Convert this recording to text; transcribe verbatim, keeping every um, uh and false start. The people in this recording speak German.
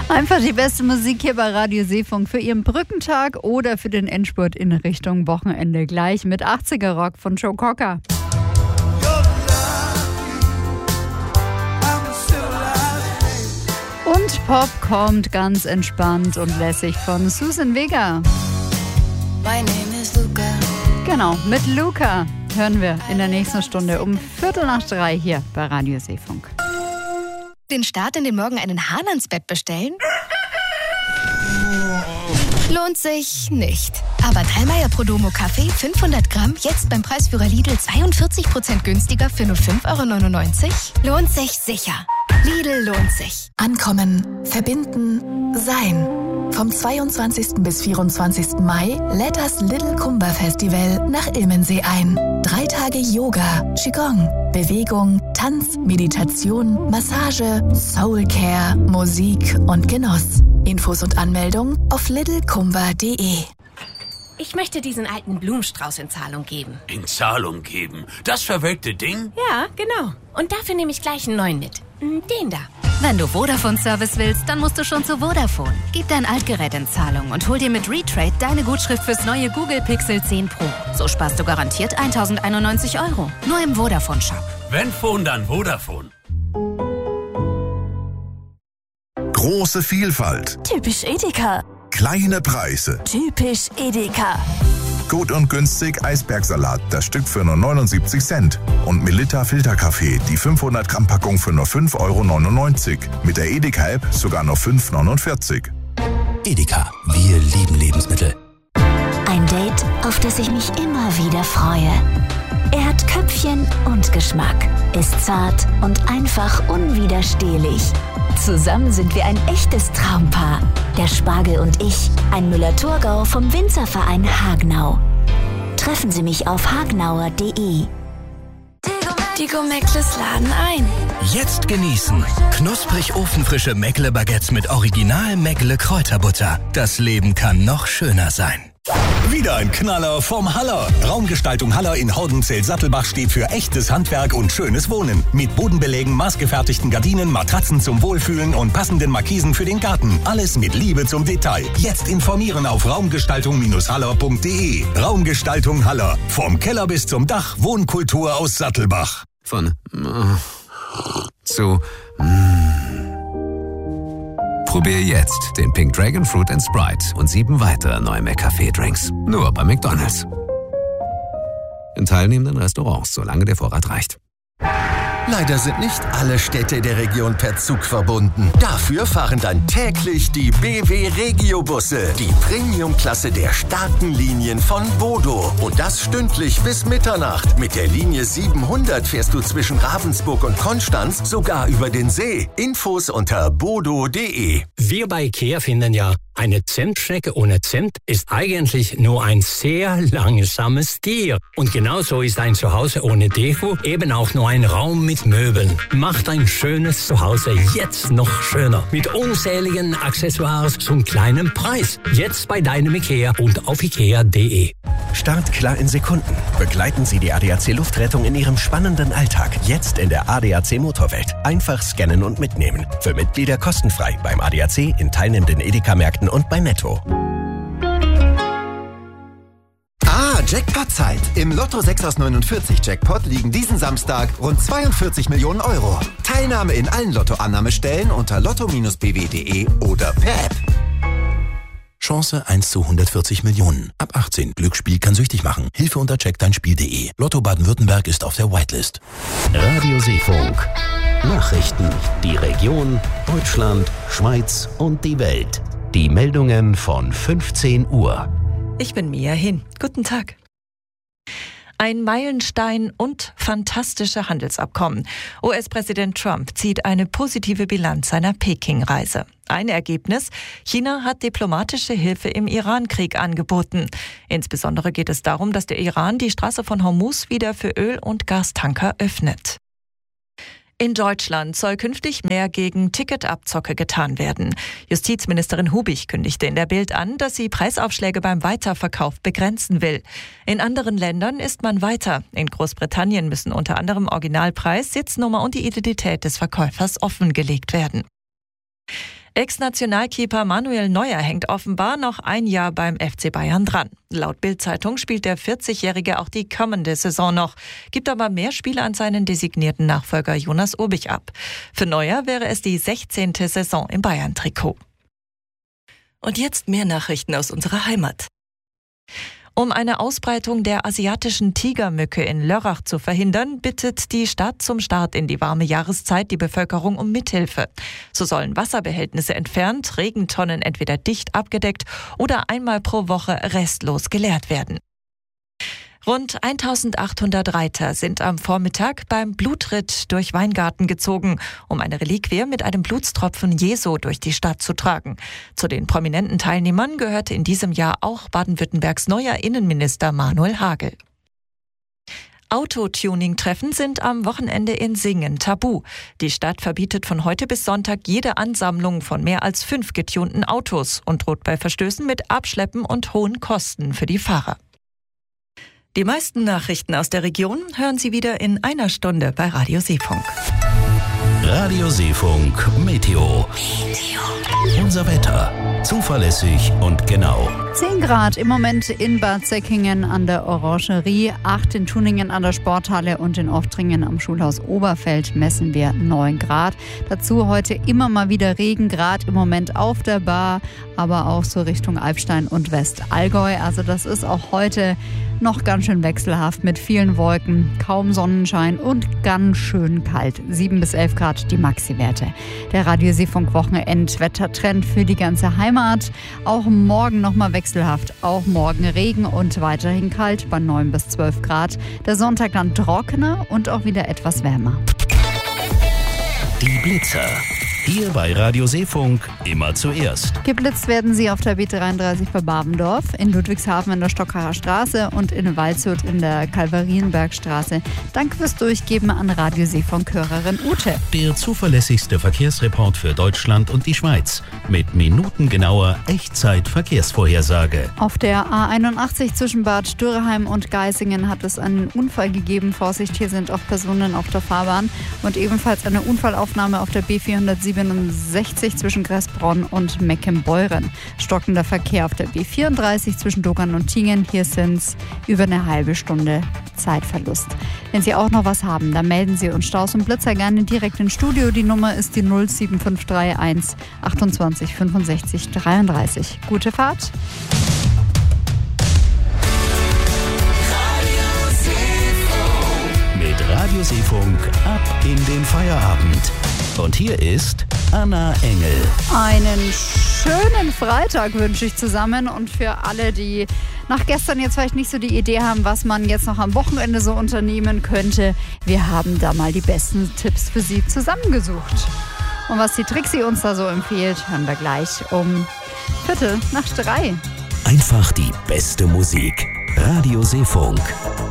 Einfach die beste Musik hier bei Radio Seefunk für Ihren Brückentag oder für den Endspurt in Richtung Wochenende. Gleich mit achtziger Rock von Joe Cocker. Und Pop kommt ganz entspannt und lässig von Suzanne Vega. My name is Luca. Genau, mit Luca hören wir in der nächsten Stunde um Viertel nach drei hier bei Radio Seefunk. Den Start in den Morgen einen Hahn ans Bett bestellen? Lohnt sich nicht. Aber Dallmayr Prodomo Kaffee fünfhundert Gramm jetzt beim Preisführer Lidl zweiundvierzig Prozent günstiger für nur fünf Euro neunundneunzig? Lohnt sich sicher. Lidl lohnt sich. Ankommen, verbinden, sein. Vom zweiundzwanzigsten bis vierundzwanzigsten Mai lädt das Little Kumba Festival nach Ilmensee ein. Drei Tage Yoga, Qigong, Bewegung, Tanz, Meditation, Massage, Soulcare, Musik und Genuss. Infos und Anmeldung auf little kumba punkt de. Ich möchte diesen alten Blumenstrauß in Zahlung geben. In Zahlung geben? Das verwelkte Ding? Ja, genau. Und dafür nehme ich gleich einen neuen mit. Den da. Wenn du Vodafone-Service willst, dann musst du schon zu Vodafone. Gib dein Altgerät in Zahlung und hol dir mit Retrade deine Gutschrift fürs neue Google Pixel zehn Pro. So sparst du garantiert eintausendeinundneunzig Euro. Nur im Vodafone-Shop. Wenn Phone, dann Vodafone. Große Vielfalt. Typisch Edeka. Kleine Preise. Typisch Edeka. Gut und günstig Eisbergsalat, das Stück für nur neunundsiebzig Cent. Und Melitta Filterkaffee, die fünfhundert Gramm Packung für nur fünf Euro neunundneunzig. Mit der Edeka-App sogar noch fünf Euro neunundvierzig. Edeka, wir lieben Lebensmittel. Ein Date, auf das ich mich immer wieder freue. Er hat Köpfchen und Geschmack, ist zart und einfach unwiderstehlich. Zusammen sind wir ein echtes Traumpaar. Der Spargel und ich, ein Müller-Thurgau vom Winzerverein Hagenau. Treffen Sie mich auf hagnauer punkt de. Die Gomeckles laden ein. Jetzt genießen. Knusprig ofenfrische Meckle-Baguettes mit Original Meckle-Kräuterbutter. Das Leben kann noch schöner sein. Wieder ein Knaller vom Haller. Raumgestaltung Haller in Haudenzell-Sattelbach steht für echtes Handwerk und schönes Wohnen. Mit Bodenbelägen, maßgefertigten Gardinen, Matratzen zum Wohlfühlen und passenden Markisen für den Garten. Alles mit Liebe zum Detail. Jetzt informieren auf raumgestaltung haller punkt de. Raumgestaltung Haller. Vom Keller bis zum Dach. Wohnkultur aus Sattelbach. Von äh, zu mm. Probier jetzt den Pink Dragon Fruit and Sprite und sieben weitere neue McCafé-Drinks. Nur bei McDonald's. In teilnehmenden Restaurants, solange der Vorrat reicht. Leider sind nicht alle Städte der Region per Zug verbunden. Dafür fahren dann täglich die B W Regio-Busse, die Premium-Klasse der starken Linien von Bodo. Und das stündlich bis Mitternacht. Mit der Linie siebenhundert fährst du zwischen Ravensburg und Konstanz sogar über den See. Infos unter bodo punkt de. Wir bei IKEA finden ja, eine Zentstrecke ohne Cent ist eigentlich nur ein sehr langsames Tier. Und genauso ist ein Zuhause ohne Deko eben auch nur ein Raum mit Möbeln. Macht ein schönes Zuhause jetzt noch schöner. Mit unzähligen Accessoires zum kleinen Preis. Jetzt bei deinem IKEA und auf ikea punkt de. Start klar in Sekunden. Begleiten Sie die A D A C Luftrettung in Ihrem spannenden Alltag. Jetzt in der A D A C Motorwelt. Einfach scannen und mitnehmen. Für Mitglieder kostenfrei beim A D A C, in teilnehmenden Edeka-Märkten und bei Netto. Ah, Jackpot-Zeit. Im Lotto sechs aus neunundvierzig Jackpot liegen diesen Samstag rund zweiundvierzig Millionen Euro. Teilnahme in allen Lottoannahmestellen unter lotto Bindestrich b w punkt de oder per App. Chance eins zu hundertvierzig Millionen. Ab achtzehn. Glücksspiel kann süchtig machen. Hilfe unter check dein Spiel punkt de. Lotto Baden-Württemberg ist auf der Whitelist. Radio Seefunk. Nachrichten. Die Region, Deutschland, Schweiz und die Welt. Die Meldungen von fünfzehn Uhr. Ich bin Mia Hin. Guten Tag. Ein Meilenstein und fantastische Handelsabkommen. U S-Präsident Trump zieht eine positive Bilanz seiner Peking-Reise. Ein Ergebnis: China hat diplomatische Hilfe im Iran-Krieg angeboten. Insbesondere geht es darum, dass der Iran die Straße von Hormuz wieder für Öl- und Gastanker öffnet. In Deutschland soll künftig mehr gegen Ticketabzocke getan werden. Justizministerin Hubich kündigte in der Bild an, dass sie Preisaufschläge beim Weiterverkauf begrenzen will. In anderen Ländern ist man weiter. In Großbritannien müssen unter anderem Originalpreis, Sitznummer und die Identität des Verkäufers offengelegt werden. Ex-Nationalkeeper Manuel Neuer hängt offenbar noch ein Jahr beim F C Bayern dran. Laut Bild-Zeitung spielt der vierzigjährige auch die kommende Saison noch, gibt aber mehr Spiele an seinen designierten Nachfolger Jonas Urbich ab. Für Neuer wäre es die sechzehnte Saison im Bayern-Trikot. Und jetzt mehr Nachrichten aus unserer Heimat. Um eine Ausbreitung der asiatischen Tigermücke in Lörrach zu verhindern, bittet die Stadt zum Start in die warme Jahreszeit die Bevölkerung um Mithilfe. So sollen Wasserbehältnisse entfernt, Regentonnen entweder dicht abgedeckt oder einmal pro Woche restlos geleert werden. Rund eintausendachthundert Reiter sind am Vormittag beim Blutritt durch Weingarten gezogen, um eine Reliquie mit einem Blutstropfen Jesu durch die Stadt zu tragen. Zu den prominenten Teilnehmern gehörte in diesem Jahr auch Baden-Württembergs neuer Innenminister Manuel Hagel. Autotuning-Treffen sind am Wochenende in Singen tabu. Die Stadt verbietet von heute bis Sonntag jede Ansammlung von mehr als fünf getunten Autos und droht bei Verstößen mit Abschleppen und hohen Kosten für die Fahrer. Die meisten Nachrichten aus der Region hören Sie wieder in einer Stunde bei Radio Seefunk. Radio Seefunk Meteo. Unser Wetter. Zuverlässig und genau. zehn Grad im Moment in Bad Säckingen an der Orangerie, acht in Tuningen an der Sporthalle und in Oftringen am Schulhaus Oberfeld messen wir neun Grad. Dazu heute immer mal wieder Regen, Grad im Moment auf der Bar, aber auch so Richtung Alpstein und Westallgäu. Also das ist auch heute noch ganz schön wechselhaft mit vielen Wolken, kaum Sonnenschein und ganz schön kalt. sieben bis elf Grad die Maxi-Werte. Der Radio Seefunk Wochenendwettertrend für die ganze Heimat. Auch morgen nochmal wechselhaft. Auch morgen Regen und weiterhin kalt bei neun bis zwölf Grad. Der Sonntag dann trockener und auch wieder etwas wärmer. Die Blitzer. Hier bei Radio Seefunk immer zuerst. Geblitzt werden sie auf der B dreiunddreißig bei Bavendorf, in Ludwigshafen in der Stockacher Straße und in Waldshut in der Kalvarienbergstraße. Danke fürs Durchgeben an Radio Seefunk-Hörerin Ute. Der zuverlässigste Verkehrsreport für Deutschland und die Schweiz. Mit minutengenauer Echtzeit-Verkehrsvorhersage. Auf der A einundachtzig zwischen Bad Dürrheim und Geisingen hat es einen Unfall gegeben. Vorsicht, hier sind auch Personen auf der Fahrbahn. Und ebenfalls eine Unfallaufnahme auf der B vierhundertsiebenundsechzig zwischen Gressbronn und Meckenbeuren. Stockender Verkehr auf der B vierunddreißig zwischen Dogern und Tingen. Hier sind es über eine halbe Stunde Zeitverlust. Wenn Sie auch noch was haben, dann melden Sie uns Staus und Blitzer gerne direkt ins Studio. Die Nummer ist die null sieben fünf drei eins achtundzwanzig fünfundsechzig dreiunddreißig. Gute Fahrt! Mit Radio Seefunk ab in den Feierabend. Und hier ist Anna Engel. Einen schönen Freitag wünsche ich zusammen und für alle, die nach gestern jetzt vielleicht nicht so die Idee haben, was man jetzt noch am Wochenende so unternehmen könnte. Wir haben da mal die besten Tipps für Sie zusammengesucht. Und was die Trixie uns da so empfiehlt, hören wir gleich um Viertel nach drei. Einfach die beste Musik. Radio Seefunk.